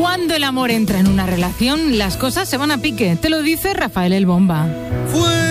Cuando el amor entra en una relación, las cosas se van a pique. Te lo dice Rafael el Bomba.